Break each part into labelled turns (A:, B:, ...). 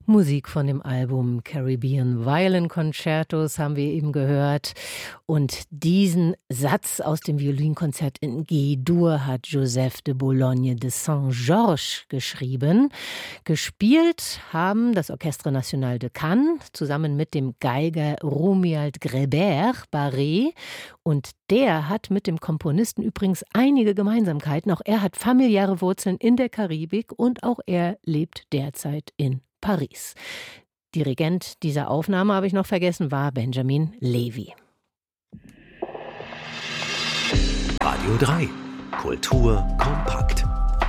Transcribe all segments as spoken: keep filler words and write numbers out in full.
A: Musik von dem Album Caribbean Violin Concertos haben wir eben gehört. Und diesen Satz aus dem Violinkonzert in G-Dur hat Joseph de Boulogne de Saint-Georges geschrieben. Gespielt haben das Orchestre National de Cannes zusammen mit dem Geiger Romuald Grébert Barré. Und der hat mit dem Komponisten übrigens einige Gemeinsamkeiten. Auch er hat familiäre Wurzeln in der Karibik und auch er lebt derzeit in Paris. Dirigent dieser Aufnahme, habe ich noch vergessen, war Benjamin Levy.
B: Radio drei. Kultur kompakt.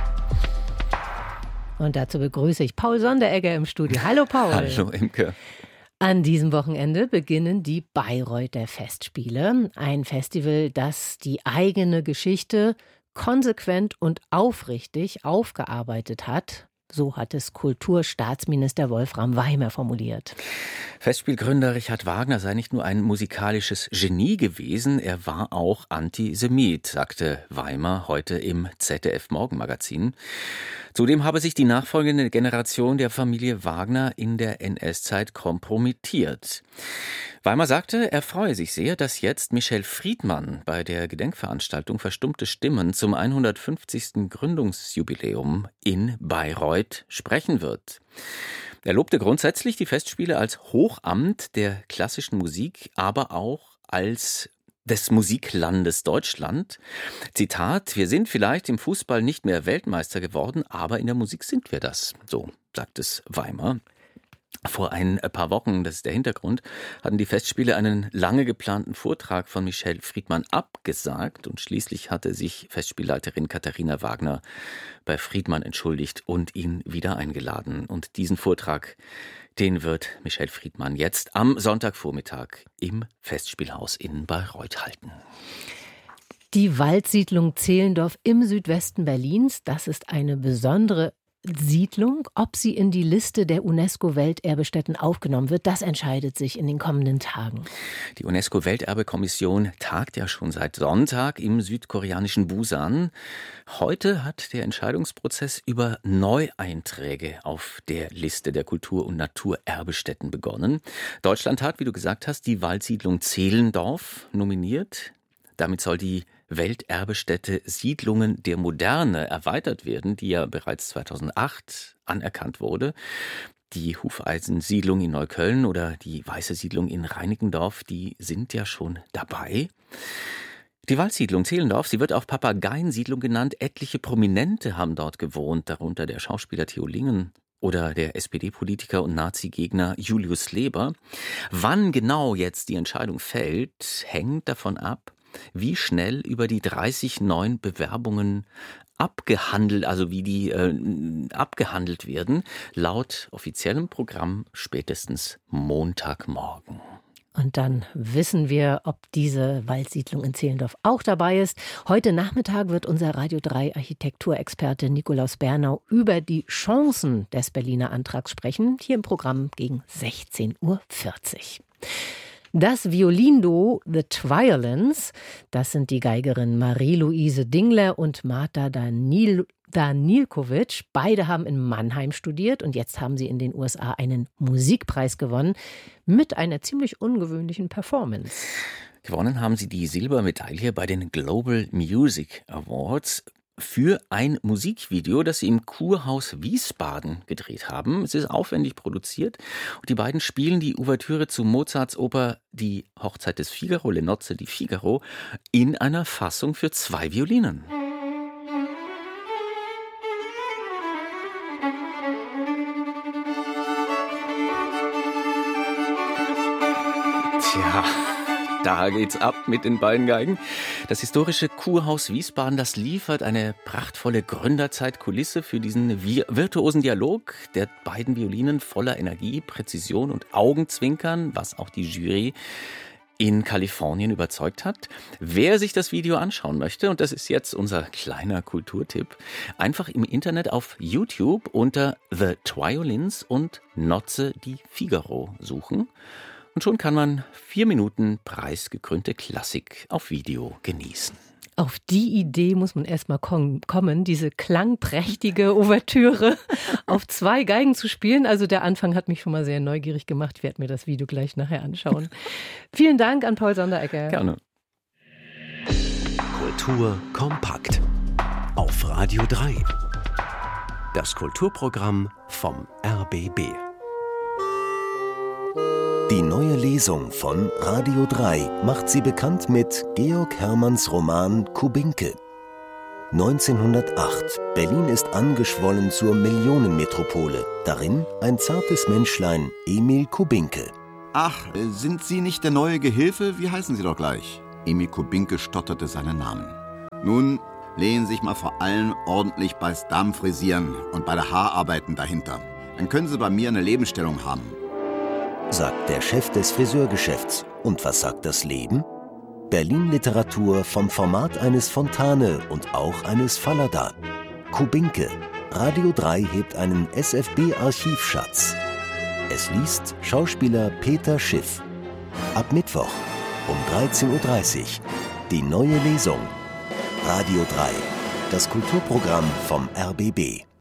A: Und dazu begrüße ich Paul Sonderegger im Studio. Hallo Paul.
C: Hallo Imke.
A: An diesem Wochenende beginnen die Bayreuther Festspiele. Ein Festival, das die eigene Geschichte konsequent und aufrichtig aufgearbeitet hat. So hat es Kulturstaatsminister Wolfram Weimer formuliert.
C: Festspielgründer Richard Wagner sei nicht nur ein musikalisches Genie gewesen, er war auch Antisemit, sagte Weimer heute im Z D F-Morgenmagazin. Zudem habe sich die nachfolgende Generation der Familie Wagner in der N S-Zeit kompromittiert. Weimer sagte, er freue sich sehr, dass jetzt Michel Friedmann bei der Gedenkveranstaltung Verstummte Stimmen zum hundertfünfzigsten Gründungsjubiläum in Bayreuth sprechen wird. Er lobte grundsätzlich die Festspiele als Hochamt der klassischen Musik, aber auch als des Musiklandes Deutschland. Zitat: Wir sind vielleicht im Fußball nicht mehr Weltmeister geworden, aber in der Musik sind wir das. So sagt es Weimer. Vor ein paar Wochen, das ist der Hintergrund, hatten die Festspiele einen lange geplanten Vortrag von Michel Friedmann abgesagt und schließlich hatte sich Festspielleiterin Katharina Wagner bei Friedmann entschuldigt und ihn wieder eingeladen. Und diesen Vortrag, den wird Michel Friedmann jetzt am Sonntagvormittag im Festspielhaus in Bayreuth halten.
A: Die Waldsiedlung Zehlendorf im Südwesten Berlins, das ist eine besondere Siedlung. Ob sie in die Liste der UNESCO-Welterbestätten aufgenommen wird, das entscheidet sich in den kommenden Tagen.
C: Die UNESCO-Welterbekommission tagt ja schon seit Sonntag im südkoreanischen Busan. Heute hat der Entscheidungsprozess über Neueinträge auf der Liste der Kultur- und Naturerbestätten begonnen. Deutschland hat, wie du gesagt hast, die Waldsiedlung Zehlendorf nominiert. Damit soll die Welterbestätte Siedlungen der Moderne erweitert werden, die ja bereits zweitausendacht anerkannt wurde. Die Hufeisensiedlung in Neukölln oder die Weiße Siedlung in Reinickendorf, die sind ja schon dabei. Die Waldsiedlung Zehlendorf, sie wird auch Papageiensiedlung genannt. Etliche Prominente haben dort gewohnt, darunter der Schauspieler Theo Lingen oder der S P D-Politiker und Nazi-Gegner Julius Leber. Wann genau jetzt die Entscheidung fällt, hängt davon ab, wie schnell über die dreißig neuen Bewerbungen abgehandelt, also wie die äh, abgehandelt werden, laut offiziellem Programm spätestens Montagmorgen.
A: Und dann wissen wir, ob diese Waldsiedlung in Zehlendorf auch dabei ist. Heute Nachmittag wird unser Radio drei Architekturexperte Nikolaus Bernau über die Chancen des Berliner Antrags sprechen, hier im Programm gegen sechzehn Uhr vierzig. Das Violinduo The Tviolins, das sind die Geigerin Marie-Louise Dingler und Marta Danil- Danilkovic. Beide haben in Mannheim studiert und jetzt haben sie in den U S A einen Musikpreis gewonnen mit einer ziemlich ungewöhnlichen Performance.
C: Gewonnen haben sie die Silbermedaille bei den Global Music Awards für ein Musikvideo, das sie im Kurhaus Wiesbaden gedreht haben. Es ist aufwendig produziert und die beiden spielen die Ouvertüre zu Mozarts Oper Die Hochzeit des Figaro, Le Nozze di Figaro, in einer Fassung für zwei Violinen. Tja, da geht's ab mit den beiden Geigen. Das historische Kurhaus Wiesbaden, das liefert eine prachtvolle Gründerzeitkulisse für diesen virtuosen Dialog der beiden Violinen voller Energie, Präzision und Augenzwinkern, was auch die Jury in Kalifornien überzeugt hat. Wer sich das Video anschauen möchte, und das ist jetzt unser kleiner Kulturtipp, einfach im Internet auf YouTube unter The Tviolins und Nozze di Figaro suchen. Und schon kann man vier Minuten preisgekrönte Klassik auf Video genießen.
A: Auf die Idee muss man erstmal kommen, diese klangprächtige Ouvertüre auf zwei Geigen zu spielen. Also der Anfang hat mich schon mal sehr neugierig gemacht. Ich werde mir das Video gleich nachher anschauen. Vielen Dank an Paul Sonderegger.
C: Gerne.
B: Kultur kompakt auf Radio drei. Das Kulturprogramm vom R B B. Die neue Lesung von Radio drei macht Sie bekannt mit Georg Hermanns Roman Kubinke. neunzehnhundertacht. Berlin ist angeschwollen zur Millionenmetropole. Darin ein zartes Menschlein, Emil Kubinke.
D: Ach, sind Sie nicht der neue Gehilfe? Wie heißen Sie doch gleich? Emil Kubinke stotterte seinen Namen. Nun, lehnen Sie sich mal vor allem ordentlich beis Darmfrisieren und bei der Haararbeiten dahinter. Dann können Sie bei mir eine Lebensstellung haben.
B: Sagt der Chef des Friseurgeschäfts. Und was sagt das Leben? Berlin-Literatur vom Format eines Fontane und auch eines Fallada. Kubinke. Radio drei hebt einen S F B-Archivschatz. Es liest Schauspieler Peter Schiff. Ab Mittwoch um dreizehn Uhr dreißig. Die neue Lesung. Radio drei. Das Kulturprogramm vom R B B.